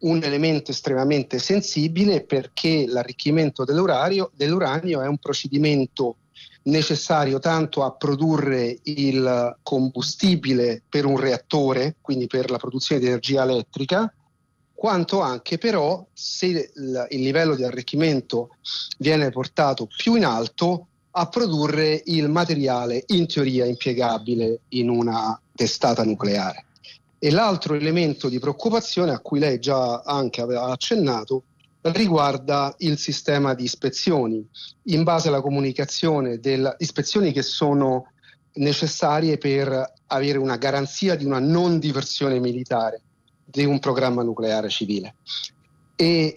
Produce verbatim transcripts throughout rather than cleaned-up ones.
un elemento estremamente sensibile, perché l'arricchimento dell'uranio, dell'uranio è un procedimento necessario tanto a produrre il combustibile per un reattore, quindi per la produzione di energia elettrica, quanto anche però, se il, il livello di arricchimento viene portato più in alto, a produrre il materiale in teoria impiegabile in una testata nucleare. E l'altro elemento di preoccupazione, a cui lei già anche aveva accennato, riguarda il sistema di ispezioni, in base alla comunicazione delle ispezioni che sono necessarie per avere una garanzia di una non diversione militare di un programma nucleare civile. E,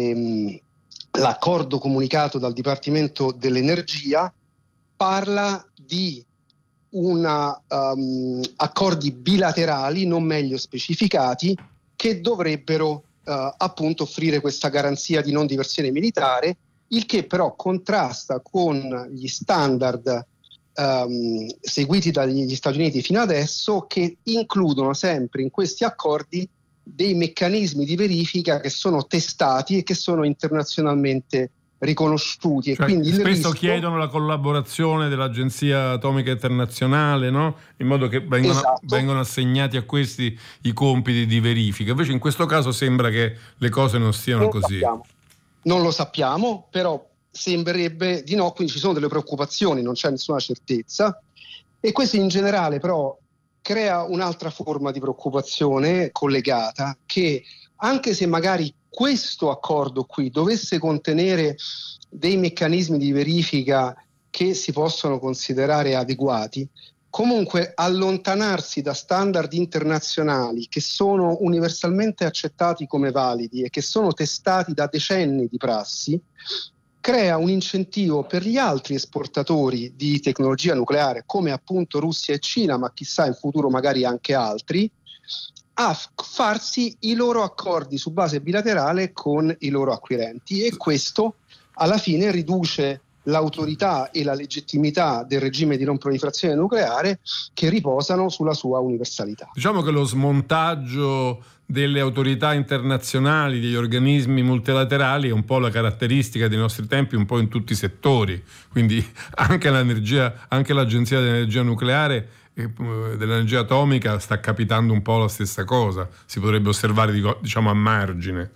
e l'accordo comunicato dal Dipartimento dell'Energia parla di una, um, accordi bilaterali non meglio specificati che dovrebbero Uh, appunto offrire questa garanzia di non diversione militare, il che però contrasta con gli standard um, seguiti dagli Stati Uniti fino adesso, che includono sempre in questi accordi dei meccanismi di verifica che sono testati e che sono internazionalmente riconosciuti. Cioè, e quindi il spesso rischio... chiedono la collaborazione dell'Agenzia Atomica Internazionale, no? In modo che vengono, esatto. vengono assegnati a questi i compiti di verifica. Invece in questo caso sembra che le cose non stiano non così. Sappiamo. Non lo sappiamo, però sembrerebbe di no, quindi ci sono delle preoccupazioni, non c'è nessuna certezza, e questo in generale però crea un'altra forma di preoccupazione collegata, che anche se magari questo accordo qui dovesse contenere dei meccanismi di verifica che si possono considerare adeguati, comunque allontanarsi da standard internazionali che sono universalmente accettati come validi e che sono testati da decenni di prassi, crea un incentivo per gli altri esportatori di tecnologia nucleare, come appunto Russia e Cina, ma chissà in futuro magari anche altri, a farsi i loro accordi su base bilaterale con i loro acquirenti, e questo alla fine riduce l'autorità e la legittimità del regime di non proliferazione nucleare, che riposano sulla sua universalità. Diciamo che lo smontaggio delle autorità internazionali, degli organismi multilaterali, è un po' la caratteristica dei nostri tempi, un po' in tutti i settori, quindi anche l'energia, anche l'Agenzia dell'Energia Nucleare, dell'energia atomica, sta capitando un po' la stessa cosa, si potrebbe osservare, diciamo, a margine.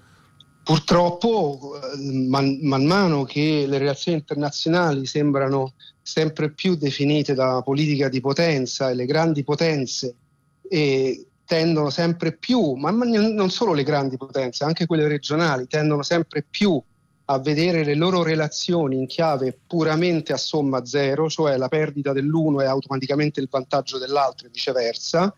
Purtroppo man, man mano che le relazioni internazionali sembrano sempre più definite da politica di potenza, e le grandi potenze e tendono sempre più, ma non solo le grandi potenze, anche quelle regionali, tendono sempre più a vedere le loro relazioni in chiave puramente a somma zero, cioè la perdita dell'uno è automaticamente il vantaggio dell'altro e viceversa.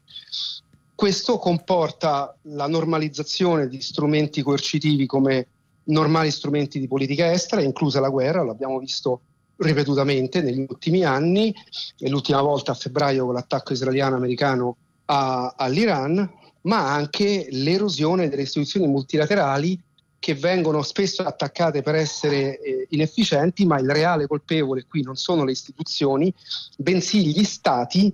Questo comporta la normalizzazione di strumenti coercitivi come normali strumenti di politica estera, inclusa la guerra, lo abbiamo visto ripetutamente negli ultimi anni, e l'ultima volta a febbraio con l'attacco israeliano-americano a, all'Iran, ma anche l'erosione delle istituzioni multilaterali, che vengono spesso attaccate per essere eh, inefficienti, ma il reale colpevole qui non sono le istituzioni, bensì gli stati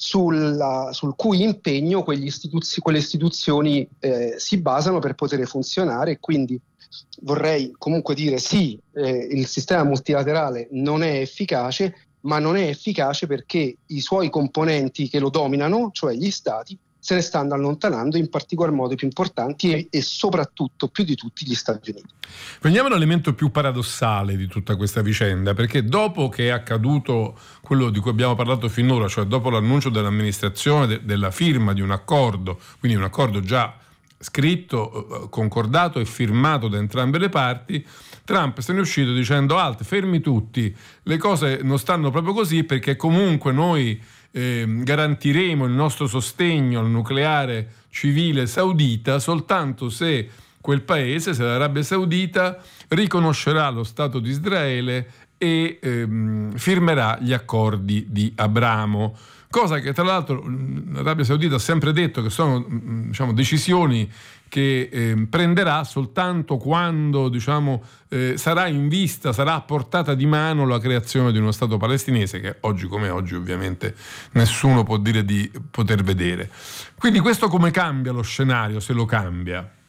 sulla, sul cui impegno quegli istituzi, quelle istituzioni eh, si basano per poter funzionare. Quindi vorrei comunque dire sì, eh, il sistema multilaterale non è efficace, ma non è efficace perché i suoi componenti che lo dominano, cioè gli stati, se ne stanno allontanando, in particolar modo i più importanti e, e soprattutto più di tutti gli Stati Uniti. Veniamo all'elemento più paradossale di tutta questa vicenda, perché dopo che è accaduto quello di cui abbiamo parlato finora, cioè dopo l'annuncio dell'amministrazione de- della firma di un accordo, quindi un accordo già scritto, concordato e firmato da entrambe le parti, Trump se ne è uscito dicendo: alt, fermi tutti, le cose non stanno proprio così, perché comunque noi eh, garantiremo il nostro sostegno al nucleare civile saudita soltanto se quel paese, se l'Arabia Saudita, riconoscerà lo Stato di Israele e ehm, firmerà gli accordi di Abramo. Cosa che tra l'altro l'Arabia Saudita ha sempre detto che sono, diciamo, decisioni che eh, prenderà soltanto quando, diciamo, eh, sarà in vista, sarà a portata di mano la creazione di uno Stato palestinese, che oggi come oggi ovviamente nessuno può dire di poter vedere. Quindi questo come cambia lo scenario, se lo cambia?